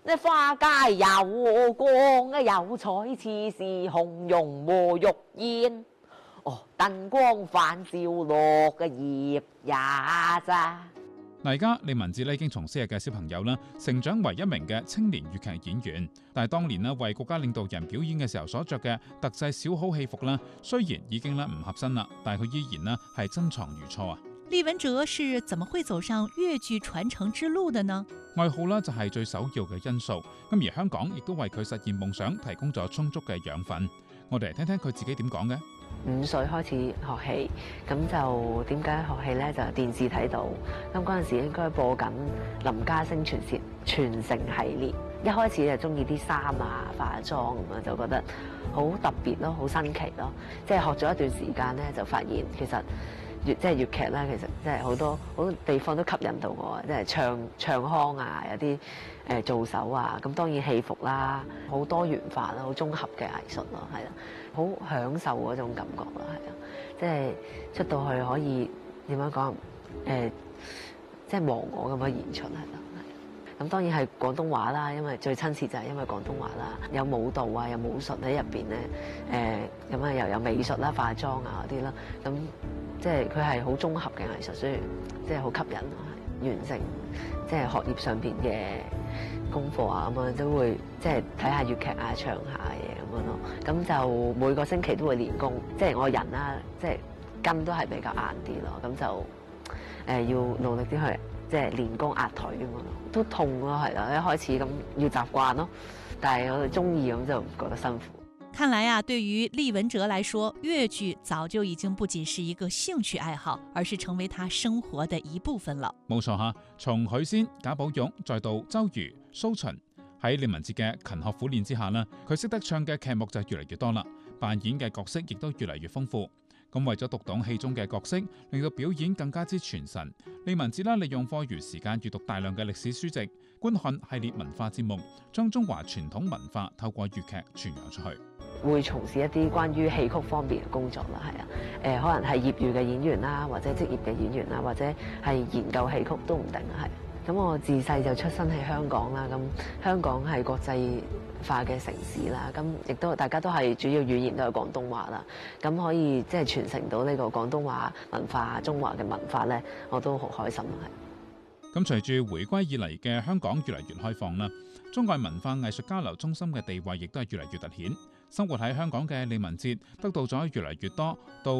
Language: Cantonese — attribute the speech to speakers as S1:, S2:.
S1: 花街有光有彩，似是紅絨和玉燕。哦，燈光反照落嘅葉也咋。
S2: 嗱，而家李文哲已經從昔日嘅小朋友啦，成長為一名嘅青年粵劇演員。但係當年咧為國家領導人表演嘅時候所着嘅特製小好戲服啦，雖然已經唔合身啦，但係佢依然咧係珍藏如初啊！
S3: 李文哲是怎麼會走上粵劇傳承之路的呢？
S2: 愛好啦就係最首要嘅因素，咁而香港亦都為佢實現夢想提供咗充足嘅養分。我哋嚟聽聽佢自己點講嘅。
S1: 5歲開始學戲，咁就點解學戲呢？就電視睇到，咁嗰陣時應該播緊林家聲傳承系列。一開始就中意啲衫啊、化妝咁樣，就覺得好特別咯，好新奇咯。即係學咗一段時間呢，就發現其實粵劇啦，其實即係好多地方都吸引到我，即係唱腔啊，有啲做手啊，咁當然戲服啦，好多元化啦，好綜合嘅藝術咯，係啦，好享受嗰種感覺咯，係啊，即係出到去可以點樣講即係忘我咁樣演出係啦。咁當然係廣東話啦，因為最親切就係因為廣東話啦，有舞蹈啊，有武術喺入邊咧，咁啊又有美術啦、化妝啊嗰啲啦，咁即係佢係好綜合嘅藝術，所以即係好吸引咯，係完成即係學業上邊嘅功課啊咁樣都會即係睇下粵劇啊、唱下嘢咁樣咯，咁就每個星期都會練功，即係我人啦，即係筋都係比較硬啲咯，咁就要努力啲去。即係練功壓腿咁咯，都痛咯，係啦，一開始咁要習慣咯，但係我哋中意咁就唔覺得辛苦。
S3: 看來啊，對於李文哲來說，粵劇早就已經不僅是一個興趣愛好，而是成為他生活的一部分了。
S2: 冇錯吓，從許仙、賈寶玉再到周瑜、蘇秦，喺李文哲嘅勤學苦練之下呢，佢識得唱嘅劇目就越嚟越多啦，扮演嘅角色亦都越嚟越豐富。咁為咗讀懂戲中嘅角色，令到表演更加之傳神，李文哲利用課餘時間閱讀大量嘅歷史書籍，觀看系列文化節目，將中華傳統文化透過粵劇傳揚出去。
S1: 會從事一啲關於戲曲方面嘅工作啦，係啊，可能係業餘嘅演員啦，或者職業嘅演員啦，或者係研究戲曲都唔定啊，係。咁我自細就出生喺香港啦，咁香港係國際化嘅城市啦，咁亦都大家都係主要語言都係廣東話啦，咁可以即係傳承到呢個廣東話文化、中華嘅文化咧，我都好開心係。
S2: 咁隨住回歸以嚟嘅香港越嚟越開放啦，中外文化藝術交流中心嘅地位亦都係越嚟越凸顯。生活喺香港嘅李文哲得到咗越嚟越多到